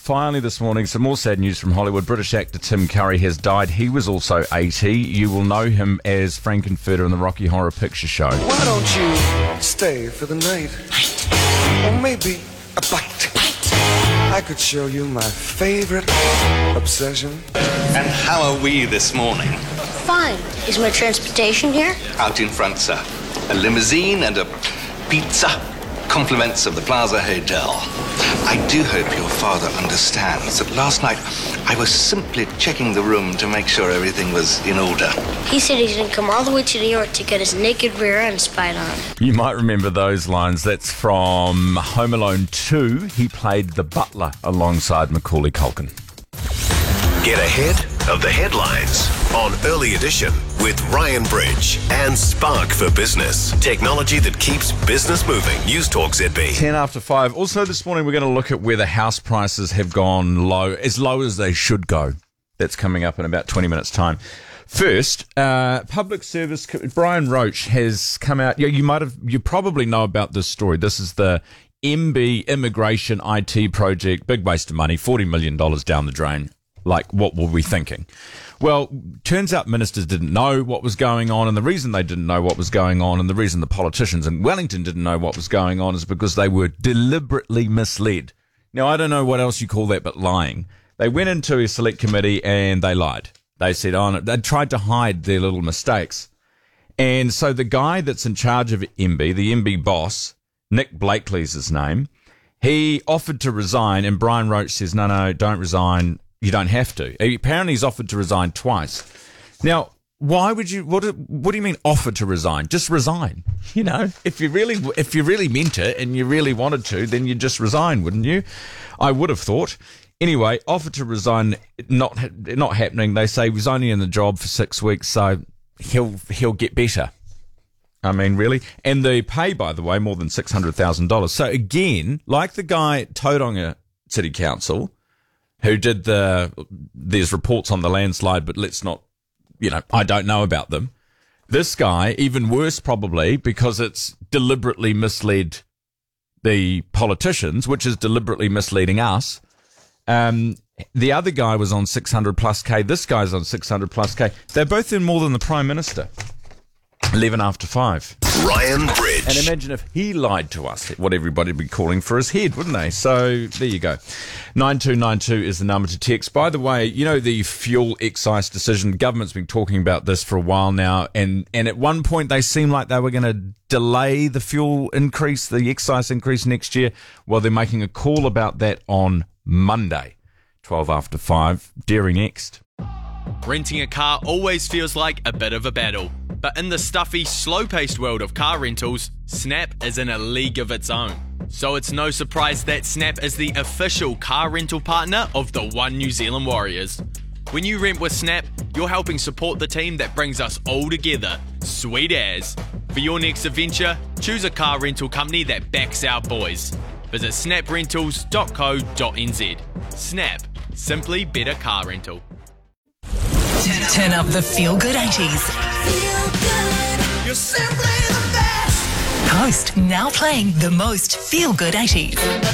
finally this morning, some more sad news from Hollywood. British actor Tim Curry has died. He was also 80. You will know him as Frankenfurter in the Rocky Horror Picture Show. Why don't you stay for the night? Or maybe a bite. I could show you my favorite obsession. And how are we this morning? Fine. Is my transportation here? Out in front, sir. A limousine and a pizza. Compliments of the Plaza Hotel. I do hope your father understands that last night I was simply checking the room to make sure everything was in order. He said he's going to come all the way to New York to get his naked rear end spied on. You might remember those lines. That's from Home Alone 2. He played the butler alongside Macaulay Culkin. Get ahead of the headlines on Early Edition with Ryan Bridge and Spark for Business. Technology that keeps business moving. News Talk ZB. 10 after 5. Also this morning we're going to look at whether house prices have gone low as they should go. That's coming up in about 20 minutes' time. First, public service, Brian Roche has come out. You probably know about this story. This is the MB Immigration IT project. Big waste of money, $40 million down the drain. Like, what were we thinking? Well, turns out ministers didn't know what was going on, and the reason they didn't know what was going on, and the reason the politicians in Wellington didn't know what was going on is because they were deliberately misled. Now, I don't know what else you call that but lying. They went into a select committee and they lied. They said, they tried to hide their little mistakes. And so the guy that's in charge of MB, the MB boss, Nick Blakely's his name, he offered to resign, and Brian Roche says, no, don't resign. You don't have to. Apparently he's offered to resign twice. Now, why would you, what do you mean offer to resign? Just resign. You know, if you really meant it and you really wanted to, then you'd just resign, wouldn't you? I would have thought. Anyway, offer to resign, not happening. They say he's only in the job for 6 weeks, so he'll get better. I mean, really? And the pay, by the way, more than $600,000. So again, like the guy at Tauranga City Council, who did there's reports on the landslide, but let's not, I don't know about them. This guy, even worse probably, because it's deliberately misled the politicians, which is deliberately misleading us. The other guy was on 600 plus K. This guy's on 600 plus K. They're both in more than the Prime Minister. 11 after 5. Ryan Bridge. And imagine if he lied to us, what everybody would be calling for his head, wouldn't they? So there you go. 9292 is the number to text. By the way, the fuel excise decision, the government's been talking about this for a while now, and at one point they seemed like they were going to delay the fuel increase, the excise increase next year. Well, they're making a call about that on Monday. 12 after 5. Dairy next. Renting a car always feels like a bit of a battle. But in the stuffy, slow-paced world of car rentals, Snap is in a league of its own. So it's no surprise that Snap is the official car rental partner of the One New Zealand Warriors. When you rent with Snap, you're helping support the team that brings us all together. Sweet as. For your next adventure, choose a car rental company that backs our boys. Visit snaprentals.co.nz. Snap. Simply better car rental. Turn up the feel-good 80s. You're simply the best. Coast now playing the most feel-good 80s.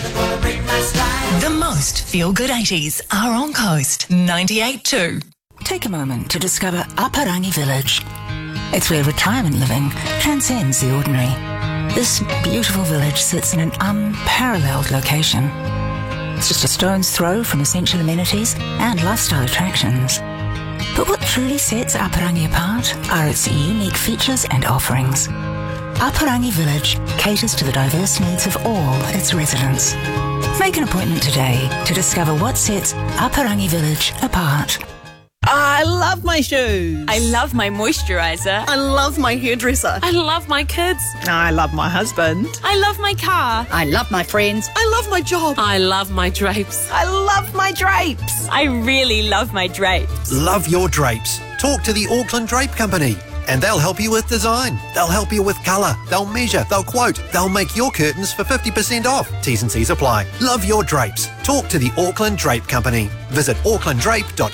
The most feel-good 80s are on Coast 98.2. Take a moment to discover Aparangi Village. It's where retirement living transcends the ordinary. This beautiful village sits in an unparalleled location. It's just a stone's throw from essential amenities and lifestyle attractions. But what truly sets Aparangi apart are its unique features and offerings. Aparangi Village caters to the diverse needs of all its residents. Make an appointment today to discover what sets Aparangi Village apart. I love my shoes. I love my moisturiser. I love my hairdresser. I love my kids. I love my husband. I love my car. I love my friends. I love my job. I love my drapes. I love my drapes. I really love my drapes. Love your drapes. Talk to the Auckland Drape Company and they'll help you with design. They'll help you with colour. They'll measure. They'll quote. They'll make your curtains for 50% off. T's and C's apply. Love your drapes. Talk to the Auckland Drape Company. Visit aucklanddrape.co.nz.